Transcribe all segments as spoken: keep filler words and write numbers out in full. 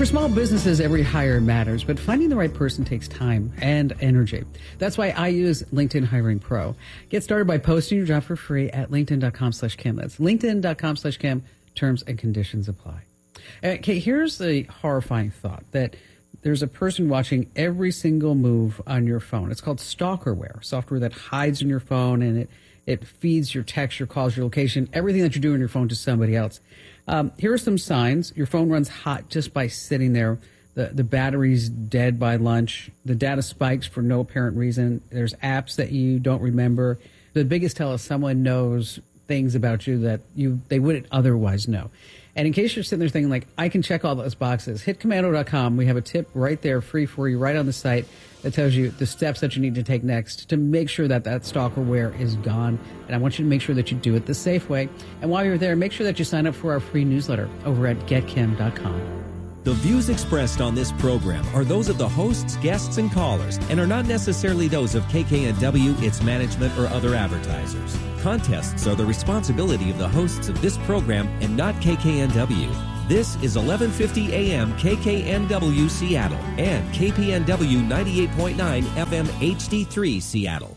For small businesses, every hire matters, but finding the right person takes time and energy. That's why I use LinkedIn Hiring Pro. Get started by posting your job for free at linkedin.com slash Kim. That's linkedin.com slash Kim. Terms and conditions apply. Okay, here's the horrifying thought that there's a person watching every single move on your phone. It's called stalkerware, software that hides in your phone, and it, it feeds your text, your calls, your location, everything that you do on your phone to somebody else. Um, here are some signs. Your phone runs hot just by sitting there. The, the battery's dead by lunch. The data spikes for no apparent reason. There's apps that you don't remember. The biggest tell is someone knows things about you that you they wouldn't otherwise know. And in case you're sitting there thinking, like, I can check all those boxes, hit commando dot com. We have a tip right there, free for you, right on the site that tells you the steps that you need to take next to make sure that that stalkerware is gone. And I want you to make sure that you do it the safe way. And while you're there, make sure that you sign up for our free newsletter over at get kim dot com. The views expressed on this program are those of the hosts, guests, and callers, and are not necessarily those of K K N W, its management, or other advertisers. Contests are the responsibility of the hosts of this program and not K K N W. This is eleven fifty A M K K N W Seattle and K P N W ninety-eight point nine F M H D three Seattle.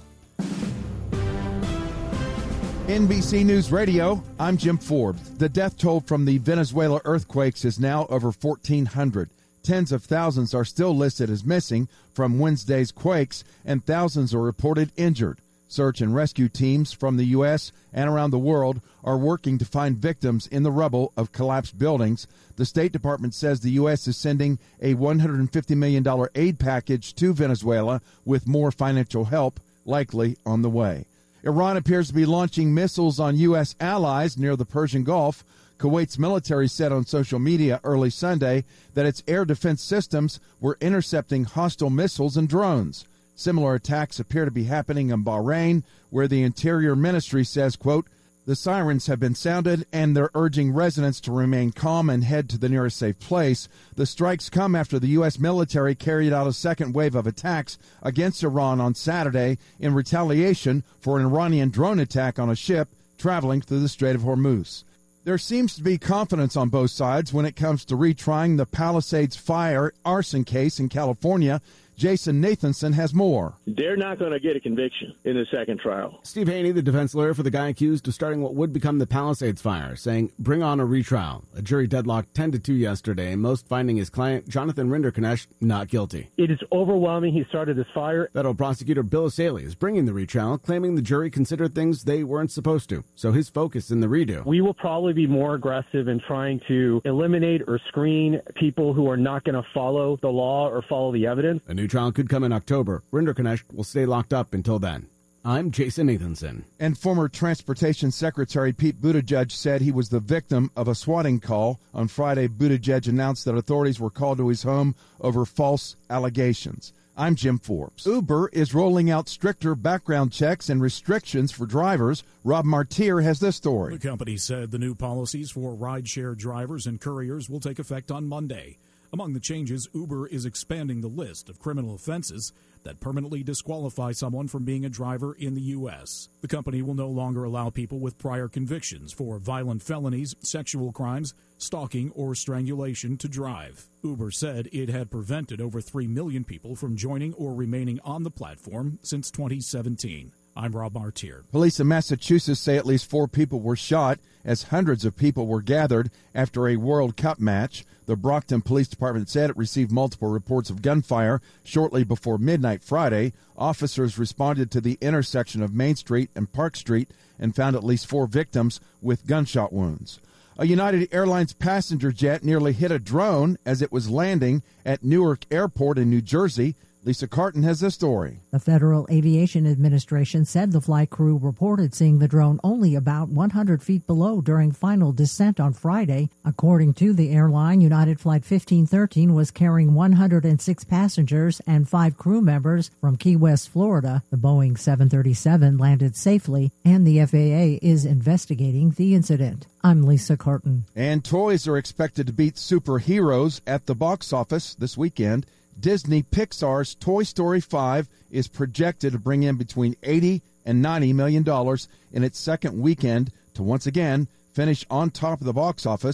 N B C News Radio, I'm Jim Forbes. The death toll from the Venezuela earthquakes is now over fourteen hundred. Tens of thousands are still listed as missing from Wednesday's quakes, and thousands are reported injured. Search and rescue teams from the U S and around the world are working to find victims in the rubble of collapsed buildings. The State Department says the U S is sending a one hundred fifty million dollars aid package to Venezuela with more financial help likely on the way. Iran appears to be launching missiles on U S allies near the Persian Gulf. Kuwait's military said on social media early Sunday that its air defense systems were intercepting hostile missiles and drones. Similar attacks appear to be happening in Bahrain, where the Interior Ministry says, quote, the sirens have been sounded and they're urging residents to remain calm and head to the nearest safe place. The strikes come after the U S military carried out a second wave of attacks against Iran on Saturday in retaliation for an Iranian drone attack on a ship traveling through the Strait of Hormuz. There seems to be confidence on both sides when it comes to retrying the Palisades fire arson case in California. Jason Nathanson has more. They're not going to get a conviction in the second trial. Steve Haney, the defense lawyer for the guy accused of starting what would become the Palisades fire, saying, bring on a retrial. A jury deadlocked ten to two yesterday, most finding his client, Jonathan Rinderknecht, not guilty. It is overwhelming. He started this fire. Federal prosecutor Bill Asaley is bringing the retrial, claiming the jury considered things they weren't supposed to. So his focus in the redo. We will probably be more aggressive in trying to eliminate or screen people who are not going to follow the law or follow the evidence. A new trial could come in October. Rinderknecht will stay locked up until then. I'm Jason Nathanson. And former Transportation Secretary Pete Buttigieg said he was the victim of a swatting call. On Friday, Buttigieg announced that authorities were called to his home over false allegations. I'm Jim Forbes. Uber is rolling out stricter background checks and restrictions for drivers. Rob Martier has this story. The company said the new policies for rideshare drivers and couriers will take effect on Monday. Among the changes, Uber is expanding the list of criminal offenses that permanently disqualify someone from being a driver in the U S. The company will no longer allow people with prior convictions for violent felonies, sexual crimes, stalking, or strangulation to drive. Uber said it had prevented over three million people from joining or remaining on the platform since twenty seventeen. I'm Rob Martier. Police in Massachusetts say at least four people were shot as hundreds of people were gathered after a World Cup match. The Brockton Police Department said it received multiple reports of gunfire shortly before midnight Friday. Officers responded to the intersection of Main Street and Park Street and found at least four victims with gunshot wounds. A United Airlines passenger jet nearly hit a drone as it was landing at Newark Airport in New Jersey. Lisa Carton has this story. The Federal Aviation Administration said the flight crew reported seeing the drone only about one hundred feet below during final descent on Friday. According to the airline, United Flight fifteen thirteen was carrying one hundred six passengers and five crew members from Key West, Florida. The Boeing seven thirty-seven landed safely, and the F A A is investigating the incident. I'm Lisa Carton. And toys are expected to beat superheroes at the box office this weekend. Disney Pixar's Toy Story five is projected to bring in between eighty and ninety million dollars in its second weekend to once again finish on top of the box office.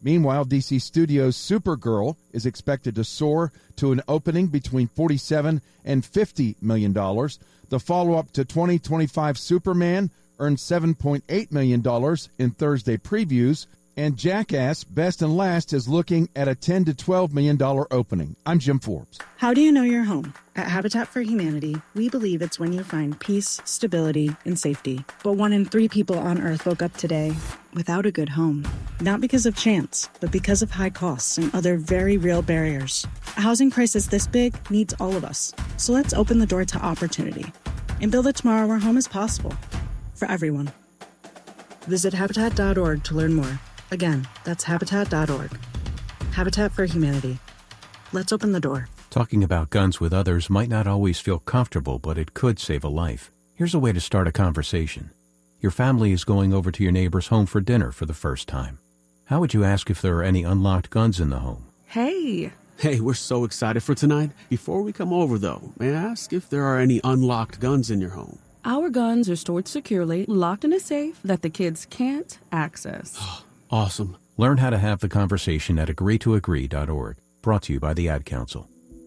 Meanwhile, D C Studios' Supergirl is expected to soar to an opening between forty-seven and fifty million dollars. The follow-up to twenty twenty-five Superman earned seven point eight million dollars in Thursday previews. And Jackass, Best and Last, is looking at a ten to twelve million dollars opening. I'm Jim Forbes. How do you know you're home? At Habitat for Humanity, we believe it's when you find peace, stability, and safety. But one in three people on Earth woke up today without a good home. Not because of chance, but because of high costs and other very real barriers. A housing crisis this big needs all of us. So let's open the door to opportunity and build a tomorrow where home is possible for everyone. Visit Habitat dot org to learn more. Again, that's Habitat dot org. Habitat for Humanity. Let's open the door. Talking about guns with others might not always feel comfortable, but it could save a life. Here's a way to start a conversation. Your family is going over to your neighbor's home for dinner for the first time. How would you ask if there are any unlocked guns in the home? Hey. Hey, we're so excited for tonight. Before we come over, though, may I ask if there are any unlocked guns in your home? Our guns are stored securely, locked in a safe that the kids can't access. Awesome. Learn how to have the conversation at agree to agree dot org. Brought to you by the Ad Council.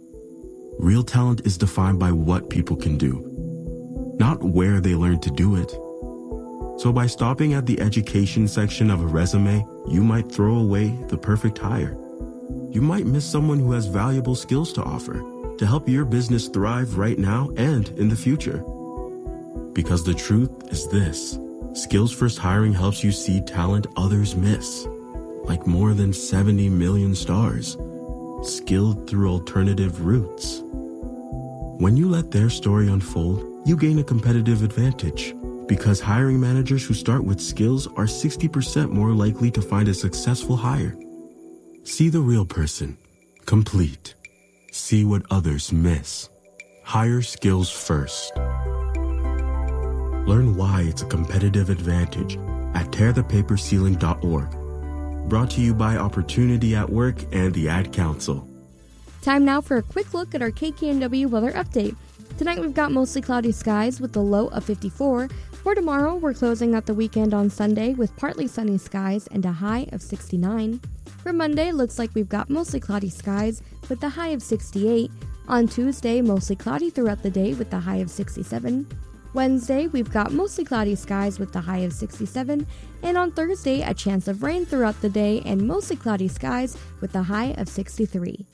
Real talent is defined by what people can do, not where they learn to do it. So by stopping at the education section of a resume, you might throw away the perfect hire. You might miss someone who has valuable skills to offer to help your business thrive right now and in the future. Because the truth is this. Skills First Hiring helps you see talent others miss, like more than seventy million stars, skilled through alternative routes. When you let their story unfold, you gain a competitive advantage, because hiring managers who start with skills are sixty percent more likely to find a successful hire. See the real person, complete. See what others miss. Hire skills first. Learn why it's a competitive advantage at tear the paper ceiling dot org. Brought to you by Opportunity at Work and the Ad Council. Time now for a quick look at our K K N W weather update. Tonight we've got mostly cloudy skies with a low of fifty-four. For tomorrow, we're closing out the weekend on Sunday with partly sunny skies and a high of sixty-nine. For Monday, looks like we've got mostly cloudy skies with a high of sixty-eight. On Tuesday, mostly cloudy throughout the day with a high of sixty-seven. Wednesday, we've got mostly cloudy skies with a high of sixty-seven, and on Thursday, a chance of rain throughout the day and mostly cloudy skies with a high of sixty-three.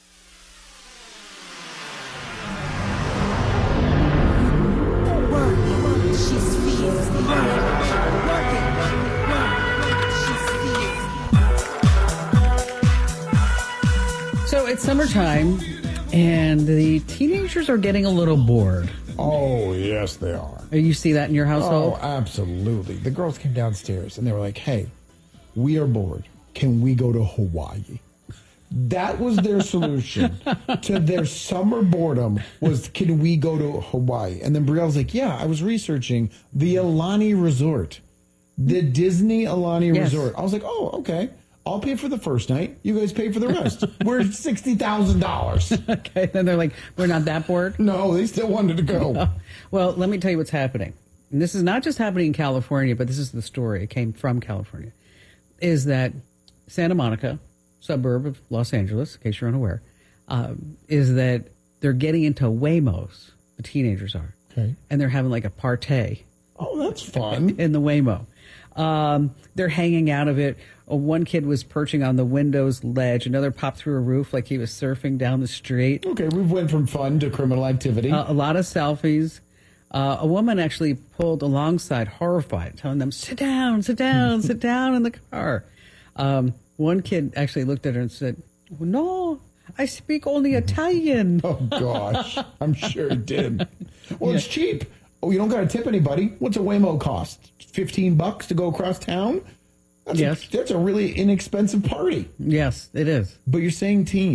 So it's summertime, and the teenagers are getting a little bored. Oh, yes, they are. You see that in your household? Oh, absolutely. The girls came downstairs and they were like, hey, we are bored. Can we go to Hawaii? That was their solution to their summer boredom was, can we go to Hawaii? And then Brielle's like, yeah, I was researching the Alani Resort, the Disney Alani Yes. Resort. I was like, oh, okay. I'll pay for the first night. You guys pay for the rest. We're sixty thousand dollars. Okay, then they're like, we're not that bored? No, they still wanted to go. Well, let me tell you what's happening. And this is not just happening in California, but this is the story. It came from California. Is that Santa Monica, suburb of Los Angeles, in case you're unaware, um, is that they're getting into Waymos, the teenagers are. Okay. And they're having like a party. Oh, that's fun. In the Waymo. Um, they're hanging out of it. Uh, one kid was perching on the window's ledge. Another popped through a roof like he was surfing down the street. Okay, we've went from fun to criminal activity. Uh, a lot of selfies. Uh, a woman actually pulled alongside, horrified, telling them, sit down, sit down, sit down in the car. Um, one kid actually looked at her and said, no, I speak only Italian. Oh, gosh. I'm sure he did. Well, yeah. It's cheap. Oh, you don't got to tip anybody. What's a Waymo cost? fifteen bucks to go across town? That's yes. A, that's a really inexpensive party. Yes, it is. But you're saying teens.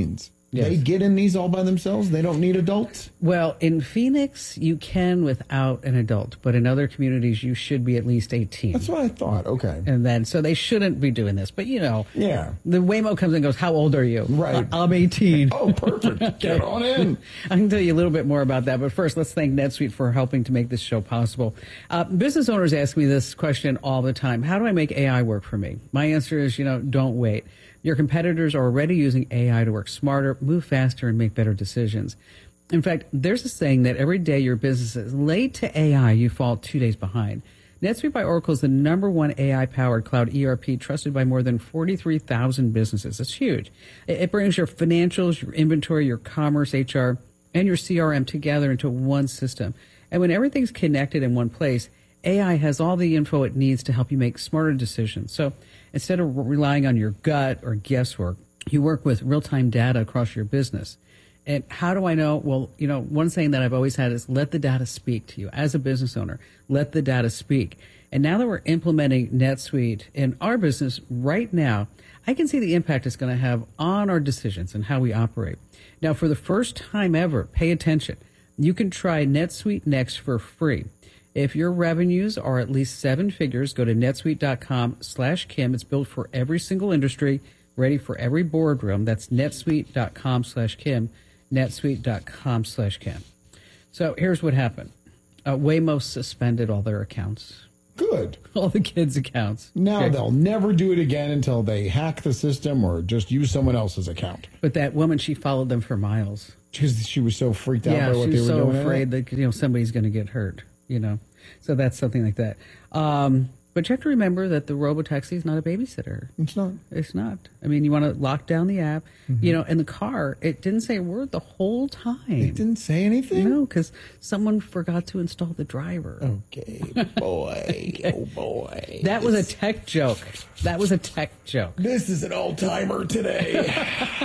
Yes. They get in these all by themselves? They don't need adults? Well, in Phoenix, you can without an adult, but in other communities, you should be at least eighteen. That's what I thought. Okay. And then, so they shouldn't be doing this. But, you know, yeah. the Waymo comes and goes, how old are you? Right. I'm eighteen. Oh, perfect. Get on in. I can tell you a little bit more about that. But first, let's thank NetSuite for helping to make this show possible. Uh, business owners ask me this question all the time. How do I make A I work for me? My answer is, you know, don't wait. Your competitors are already using A I to work smarter, move faster, and make better decisions. In fact, there's a saying that every day your business is late to A I, you fall two days behind. NetSuite by Oracle is the number one A I-powered cloud E R P trusted by more than forty-three thousand businesses. It's huge. It brings your financials, your inventory, your commerce, H R, and your C R M together into one system. And when everything's connected in one place, A I has all the info it needs to help you make smarter decisions. So instead of relying on your gut or guesswork, you work with real-time data across your business. And how do I know? Well, you know, one saying that I've always had is let the data speak to you. As a business owner, let the data speak. And now that we're implementing NetSuite in our business right now, I can see the impact it's going to have on our decisions and how we operate. Now, for the first time ever, pay attention. You can try NetSuite Next for free. If your revenues are at least seven figures, go to netsuite.com slash Kim. It's built for every single industry, ready for every boardroom. That's netsuite.com slash Kim, netsuite.com slash Kim. So here's what happened. Uh, Waymo suspended all their accounts. Good. All the kids' accounts. Now Okay. they'll never do it again until they hack the system or just use someone else's account. But that woman, she followed them for miles. Because she was so freaked out Yeah, by what she they was were so doing. afraid that, you know, somebody's going to get hurt, you know. So that's something like that. Um, but you have to remember that the robotaxi is not a babysitter. It's not. It's not. I mean, you want to lock down the app. Mm-hmm. You know, in the car, it didn't say a word the whole time. It didn't say anything? No, because someone forgot to install the driver. Okay, boy. Oh, boy. That was a tech joke. That was a tech joke. This is an all-timer today.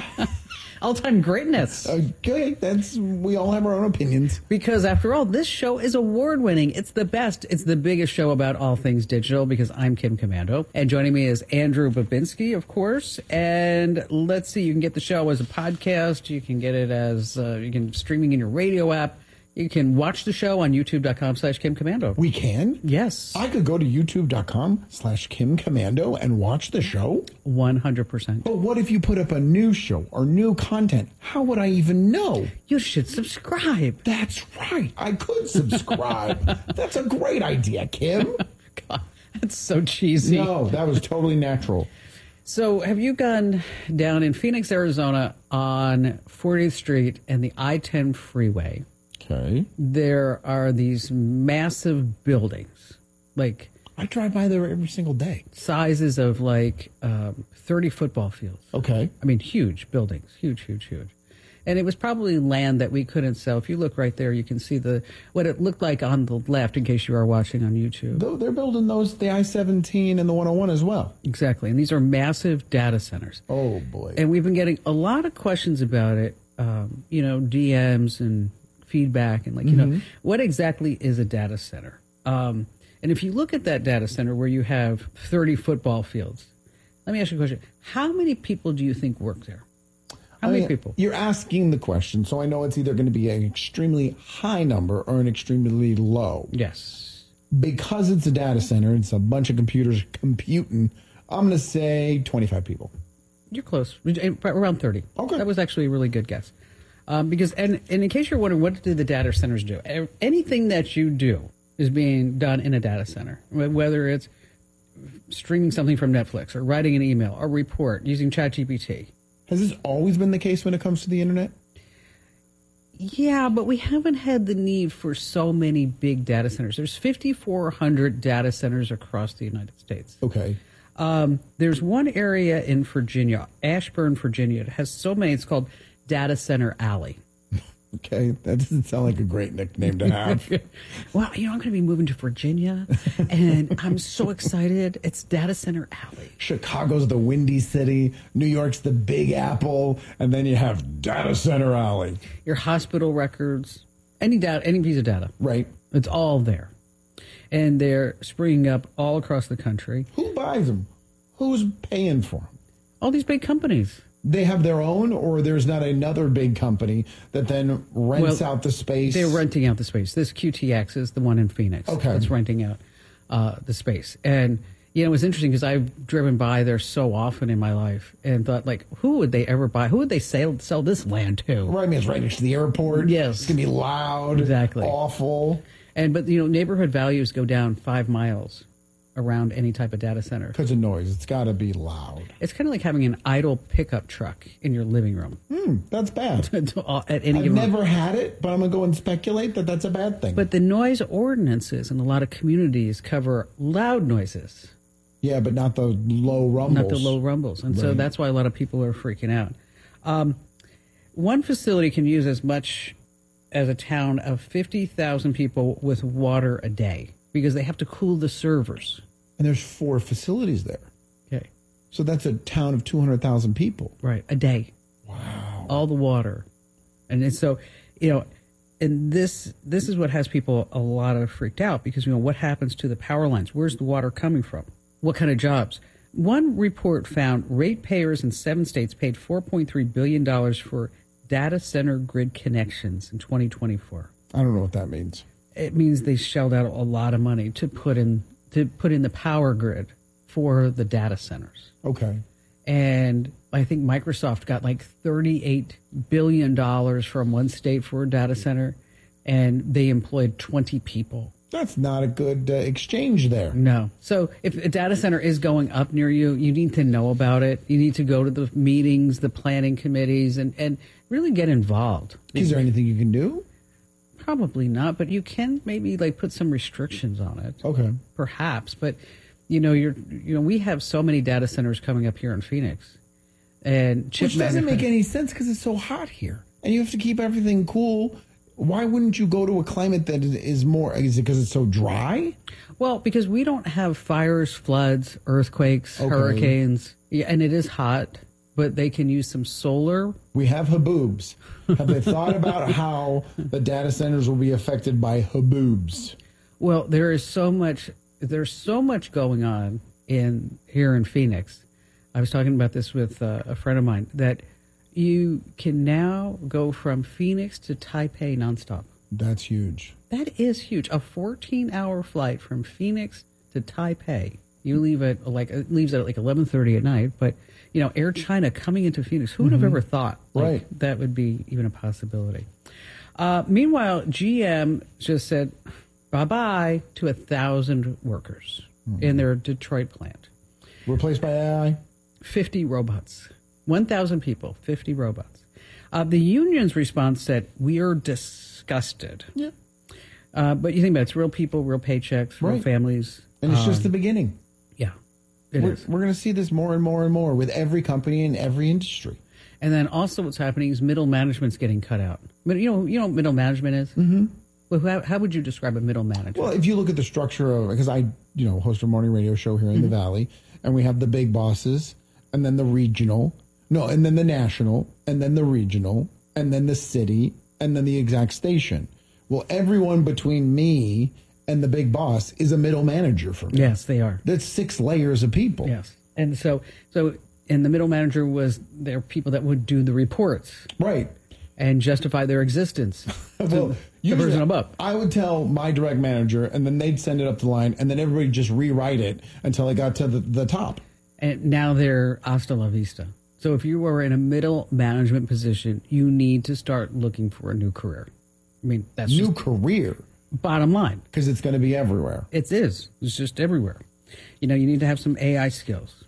All-time greatness. Okay, that's we all have our own opinions. Because after all, this show is award-winning. It's the best. It's the biggest show about all things digital because I'm Kim Commando. And joining me is Andrew Babinski, of course. And let's see, you can get the show as a podcast. You can get it as, uh, you can streaming in your radio app. You can watch the show on youtube.com slash Kim Commando. We can? Yes. I could go to youtube.com slash Kim Commando and watch the show? one hundred percent. But what if you put up a new show or new content? How would I even know? You should subscribe. That's right. I could subscribe. That's a great idea, Kim. God, that's so cheesy. No, that was totally natural. So have you gone down in Phoenix, Arizona on fortieth Street and the I ten freeway? Okay. There are these massive buildings, like I drive by there every single day. Sizes of like um, thirty football fields. Okay. I mean, huge buildings, huge, huge, huge. And it was probably land that we couldn't sell. If you look right there, you can see the what it looked like on the left in case you are watching on YouTube. Though they're building those, the I seventeen and the one oh one as well. Exactly. And these are massive data centers. Oh, boy. And we've been getting a lot of questions about it, um, you know, D Ms and feedback and like, you Mm-hmm. know, what exactly is a data center? Um, and if you look at that data center where you have thirty football fields, let me ask you a question. How many people do you think work there? How I many mean, people? You're asking the question, so I know it's either going to be an extremely high number or an extremely low. Yes. Because it's a data center, it's a bunch of computers computing, I'm going to say twenty-five people. You're close. Around thirty. Okay. That was actually a really good guess. Um, because, and, and in case you're wondering, what do the data centers do? Anything that you do is being done in a data center, whether it's streaming something from Netflix or writing an email, a report, using ChatGPT. Has this always been the case when it comes to the internet? Yeah, but we haven't had the need for so many big data centers. There's fifty-four hundred data centers across the United States. Okay. Um, there's one area in Virginia, Ashburn, Virginia. It has so many. It's called Data Center Alley. Okay, that doesn't sound like a great nickname to have. Well, you know, I'm going to be moving to Virginia, and I'm so excited. It's Data Center Alley. Chicago's the Windy City, New York's the Big Apple, and then you have Data Center Alley. Your hospital records, any data, any piece of data. Right. It's all there. And they're springing up all across the country. Who buys them? Who's paying for them? All these big companies. They have their own, or there's not another big company that then rents Well, out the space? They're renting out the space. This Q T X is the one in Phoenix. Okay. It's renting out uh, the space. And, you know, it was interesting because I've driven by there so often in my life and thought, like, who would they ever buy? Who would they sell, sell this land to? Right, I mean, it's right next to the airport. Yes. It's going to be loud. Exactly. Awful. And, but, you know, neighborhood values go down five miles around any type of data center. Because of noise. It's got to be loud. It's kind of like having an idle pickup truck in your living room. Hmm, that's bad. At any I've given never had it, but I'm going to go and speculate that that's a bad thing. But the noise ordinances in a lot of communities cover loud noises. Yeah, but not the low rumbles. Not the low rumbles. And so Right. that's why a lot of people are freaking out. Um, one facility can use as much as a town of fifty thousand people with water a day because they have to cool the servers. And there's four facilities there. Okay. So that's a town of two hundred thousand people. Right, a day. Wow. All the water. And it's so, you know, and this this is what has people a lot of freaked out because, you know, what happens to the power lines? Where's the water coming from? What kind of jobs? One report found ratepayers in seven states paid four point three billion dollars for data center grid connections in twenty twenty-four. I don't know what that means. It means they shelled out a lot of money to put in to put in the power grid for the data centers. Okay. And I think Microsoft got like thirty-eight billion dollars from one state for a data center, and they employed twenty people. That's not a good uh, exchange there. No. So if a data center is going up near you, you need to know about it. You need to go to the meetings, the planning committees, and, and really get involved. Is there anything you can do? Probably not, but you can maybe like put some restrictions on it. Okay. Perhaps, but you know, you're you know, we have so many data centers coming up here in Phoenix. And chip Which doesn't manufa- make any sense because it's so hot here. And you have to keep everything cool. Why wouldn't you go to a climate that is more, is it because it's so dry? Well, because we don't have fires, floods, earthquakes, Okay. hurricanes. Yeah, and it is hot, but they can use some solar. We have haboobs. Have they thought about how the data centers will be affected by haboobs? Well, there is so much there's so much going on in here in Phoenix. I was talking about this with uh, a friend of mine that you can now go from Phoenix to Taipei nonstop. That's huge. That is huge. A fourteen-hour flight from Phoenix to Taipei. You leave at like it leaves at like eleven thirty at night, but you know, Air China coming into Phoenix. Who would have Mhm. ever thought like, Right. that would be even a possibility? Uh, meanwhile, G M just said bye-bye to a thousand workers Mhm. in their Detroit plant. Replaced by A I? fifty robots. one thousand people, fifty robots. Uh, the union's response said, we are disgusted. Yeah. Uh, but you think about it, it's real people, real paychecks, real Right. families. And it's just Um, the beginning. Yeah, it we're is. we're going to see this more and more and more with every company in every industry. And then also what's happening is middle management's getting cut out. But you know, you know what middle management is? Mm-hmm. Well, how, how would you describe a middle manager? Well, if you look at the structure of, because I, you know, host a morning radio show here in the Valley, and we have the big bosses, and then the regional, no, and then the national, and then the regional, and then the city, and then the exact station. Well, everyone between me and the big boss is a middle manager for me. Yes, they are. That's six layers of people. Yes. And so, so, and the middle manager was there people that would do the reports. Right. And justify their existence. Well, to the usually person above. I would tell my direct manager, and then they'd send it up the line, and then everybody just rewrite it until I got to the, the top. And now they're hasta la vista. So if you are in a middle management position, you need to start looking for a new career. I mean, that's New just career. bottom line. Because it's going to be everywhere. It is. It's just everywhere. You know, you need to have some A I skills.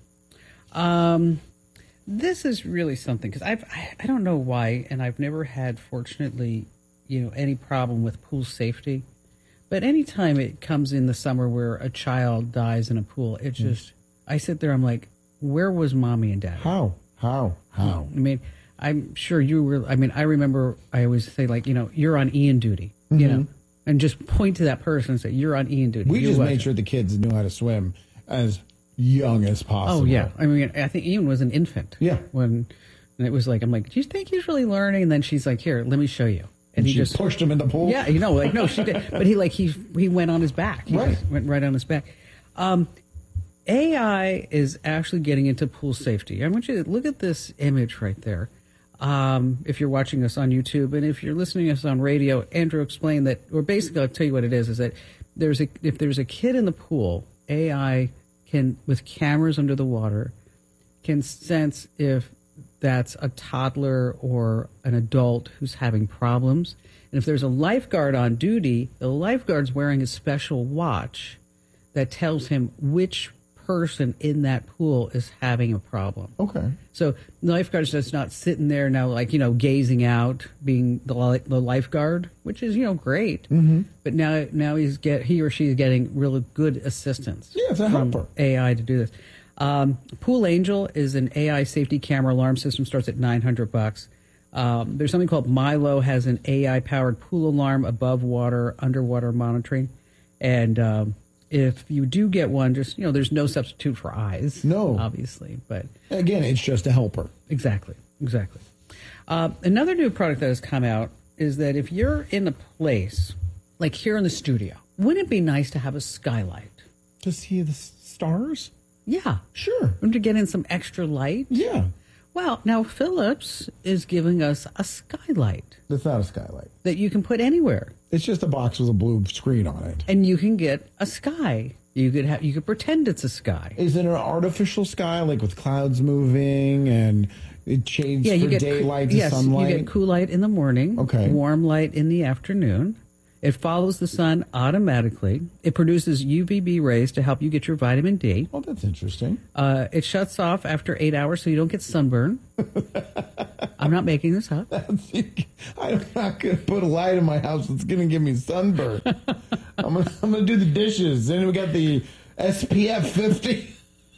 Um, this is really something because I've I, I don't know why, and I've never had, fortunately, you know, any problem with pool safety. But anytime it comes in the summer where a child dies in a pool, it just I sit there. I'm like, where was mommy and dad? How? How? How? I mean, I'm sure you were. I mean, I remember I always say like, you know, you're on Ian duty. You Mhm. know, and just point to that person and say you're on Ian duty. We You just watch made it. sure the kids knew how to swim as young as possible. Oh yeah, I mean, I think Ian was an infant. Yeah. When and it was like, I'm like, do you think he's really learning? And then she's like, here, let me show you. And she pushed him in the pool? Yeah, you know, like no, she did. But he like he he went on his back. He Right. just went right on his back. Um, A I is actually getting into pool safety. I want you to look at this image right there. Um, if you're watching us on YouTube, and if you're listening to us on radio, Andrew explained that, or basically I'll tell you what it is, is that there's a, if there's a kid in the pool, A I can, with cameras under the water, can sense if that's a toddler or an adult who's having problems. And if there's a lifeguard on duty, the lifeguard's wearing a special watch that tells him which person in that pool is having a problem. Okay. So the lifeguard's just not sitting there now, like, you know, gazing out, being the, li- the lifeguard, which is, you know, great. Mm-hmm. But now, now he's get he or she is getting really good assistance. Yeah, it's a from helper. A I to do this. Um, Pool Angel is an A I safety camera alarm system. Starts at nine hundred bucks. Um, there's something called Milo, has an A I powered pool alarm, above water, underwater monitoring, and um, if you do get one, just, you know, there's no substitute for eyes. No. Obviously. But again, it's just a helper. Exactly. Exactly. Uh, another new product that has come out is that if you're in a place, like here in the studio, wouldn't it be nice to have a skylight? To see the stars? Yeah. Sure. And to get in some extra light? Yeah. Well, now Philips is giving us a skylight. It's not a skylight. That you can put anywhere. It's just a box with a blue screen on it. And you can get a sky. You could have. You could pretend it's a sky. Is it an artificial sky, like with clouds moving and it changes yeah, you from get daylight co- to yes, sunlight? You get cool light in the morning. Okay. Warm light in the afternoon. It follows the sun automatically. It produces U V B rays to help you get your vitamin D. Oh, that's interesting. Uh, it shuts off after eight hours so you don't get sunburn. I'm not making this up. I'm not going to put a light in my house that's going to give me sunburn. I'm going I'm to do the dishes. Then we got the S P F fifty.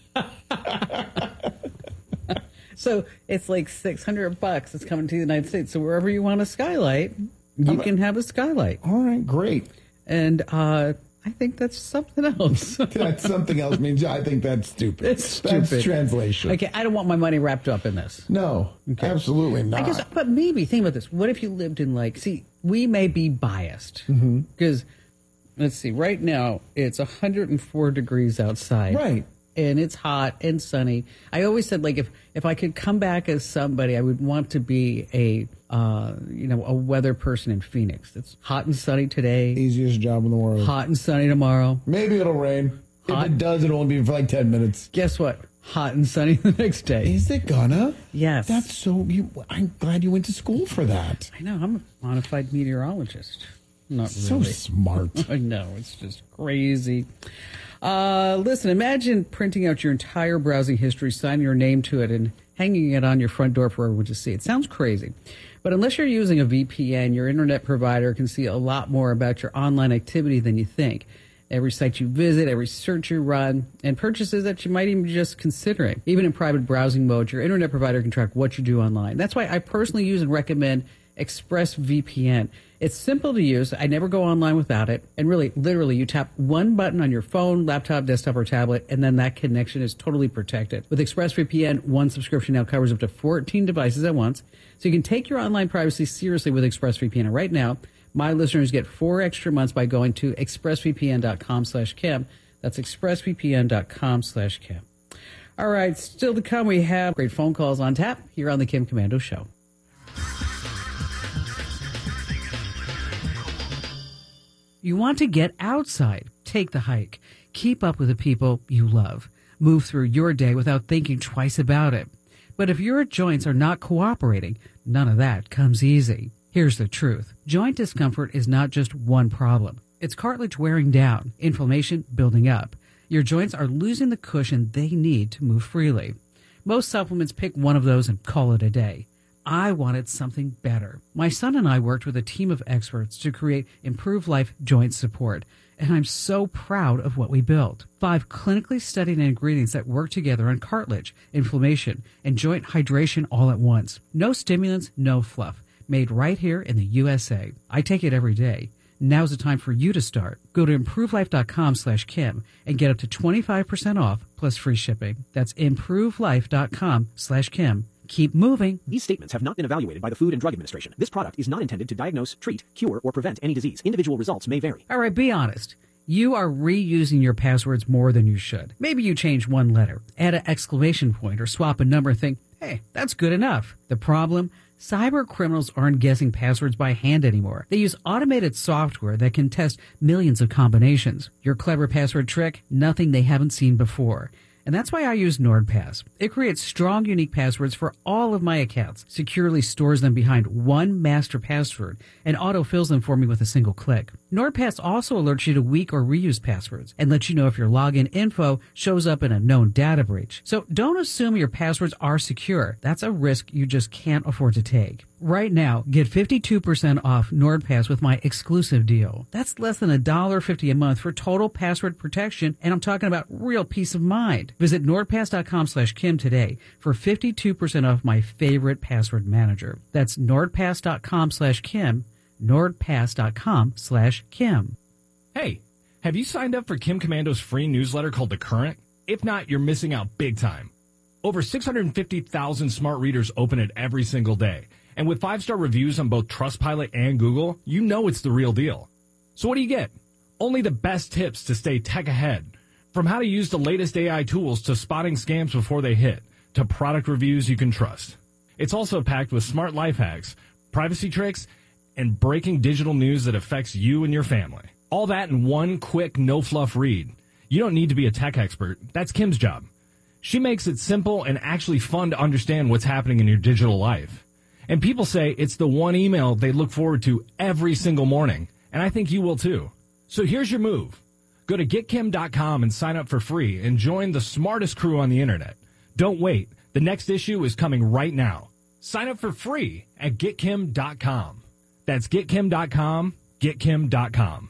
So it's like six hundred bucks. It's coming to the United States. So wherever you want a skylight, you can have a skylight. All right, great. And uh, I think that's something else. That's something else means I think that's stupid. It's stupid. That's translation. Okay, I don't want my money wrapped up in this. No, Okay. absolutely not. I guess, but maybe think about this. What if you lived in, like, see, we may be biased Mm-hmm. because let's see, right now it's one hundred four degrees outside, Right. And it's hot and sunny. I always said, like, if if I could come back as somebody, I would want to be a uh, you know a weather person in Phoenix. It's hot and sunny today, Easiest job in the world. hot and sunny tomorrow. Maybe it'll rain. Hot. If it does, it'll only be for like ten minutes. Guess what? Hot and sunny the next day. Is it gonna? Yes. That's so. You, I'm glad you went to school for that. I know. I'm a bona fide meteorologist. Not So really. smart. I know. It's just crazy. Uh, listen, imagine printing out your entire browsing history, signing your name to it, and hanging it on your front door for everyone to see. It sounds crazy. But unless you're using a V P N, your internet provider can see a lot more about your online activity than you think. Every site you visit, every search you run, and purchases that you might even be just considering. Even in private browsing mode, your internet provider can track what you do online. That's why I personally use and recommend ExpressVPN. It's simple to use. I never go online without it. And really, literally, you tap one button on your phone, laptop, desktop, or tablet, and then that connection is totally protected. With ExpressVPN, one subscription now covers up to fourteen devices at once. So you can take your online privacy seriously with ExpressVPN. And right now, my listeners get four extra months by going to expressvpn.com slash Kim. That's expressvpn.com slash Kim. All right, still to come, we have great phone calls on tap here on the Kim Commando Show. You want to get outside, take the hike, keep up with the people you love, move through your day without thinking twice about it. But if your joints are not cooperating, none of that comes easy. Here's the truth. Joint discomfort is not just one problem. It's cartilage wearing down, inflammation building up. Your joints are losing the cushion they need to move freely. Most supplements pick one of those and call it a day. I wanted something better. My son and I worked with a team of experts to create Improve Life Joint Support, and I'm so proud of what we built. Five clinically studied ingredients that work together on cartilage, inflammation, and joint hydration all at once. No stimulants, no fluff. Made right here in the U S A. I take it every day. Now's the time for you to start. Go to improvelife.com slash Kim and get up to twenty-five percent off plus free shipping. That's improvelife.com slash Kim. Keep moving. These statements have not been evaluated by the Food and Drug Administration. This product is not intended to diagnose, treat, cure, or prevent any disease. Individual results may vary. All right, be honest. You are reusing your passwords more than you should. Maybe you change one letter, add an exclamation point, or swap a number and think, hey, that's good enough. The problem? Cyber criminals aren't guessing passwords by hand anymore. They use automated software that can test millions of combinations. Your clever password trick? Nothing they haven't seen before. And that's why I use NordPass. It creates strong, unique passwords for all of my accounts, securely stores them behind one master password, and autofills them for me with a single click. NordPass also alerts you to weak or reused passwords and lets you know if your login info shows up in a known data breach. So don't assume your passwords are secure. That's a risk you just can't afford to take. Right now, get fifty-two percent off NordPass with my exclusive deal. That's less than one dollar fifty a month for total password protection, and I'm talking about real peace of mind. Visit nordpass.com slash Kim today for fifty-two percent off my favorite password manager. That's nordpass.com slash Kim, nordpass.com slash Kim. Hey, have you signed up for Kim Commando's free newsletter called The Current? If not, you're missing out big time. Over six hundred fifty thousand smart readers open it every single day. And with five-star reviews on both Trustpilot and Google, you know it's the real deal. So what do you get? Only the best tips to stay tech ahead. From how to use the latest A I tools to spotting scams before they hit, to product reviews you can trust. It's also packed with smart life hacks, privacy tricks, and breaking digital news that affects you and your family. All that in one quick, no-fluff read. You don't need to be a tech expert. That's Kim's job. She makes it simple and actually fun to understand what's happening in your digital life. And people say it's the one email they look forward to every single morning. And I think you will too. So here's your move. Go to get kim dot com and sign up for free and join the smartest crew on the internet. Don't wait. The next issue is coming right now. Sign up for free at get kim dot com. That's get kim dot com, get kim dot com.